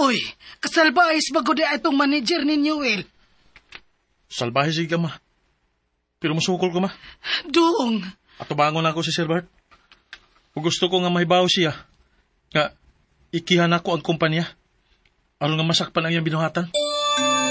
Uy, kasalbahis bago di itong manager ninyo, Will. Salbahe sige ka, ma. Pero masukol ko, ma. Dong. Ato bangon ako si Sir Bart. Kung gusto ko nga mahibaw siya, nga ikihan ako ang kumpanya. Aron nga masakpan ang iyang binuhatan.